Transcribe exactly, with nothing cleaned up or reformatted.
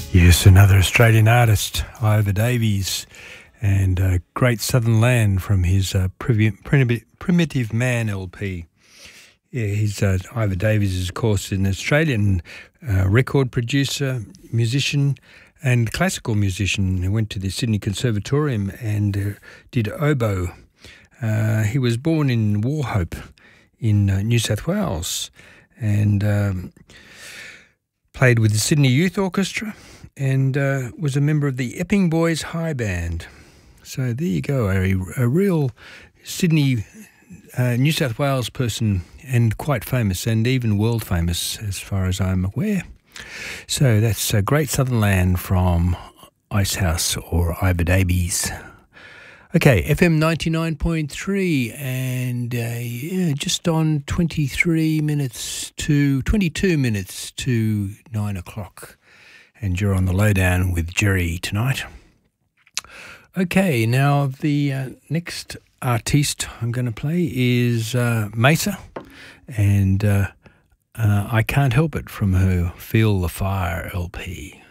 Yes, another Australian artist, Ivor Davies, and uh, Great Southern Land from his uh, Primitive, Primitive Man L P. Yeah, he's, uh, Ivor Davies is, of course, an Australian uh, record producer, musician, and classical musician who went to the Sydney Conservatorium and uh, did oboe. Uh, he was born in Wauchope in uh, New South Wales and um, played with the Sydney Youth Orchestra and uh, was a member of the Epping Boys High Band. So there you go, a, a real Sydney, uh, New South Wales person, and quite famous and even world famous as far as I'm aware. So that's a Great Southern Land from Icehouse or Ivor Davies. Okay, F M ninety-nine point three and uh, yeah, just on twenty-three minutes to twenty-two minutes to nine o'clock. And you're on the lowdown with Jerry tonight. Okay, now the uh, next artiste I'm going to play is uh, Mesa, and uh, uh, I Can't Help It from her Feel the Fire L P.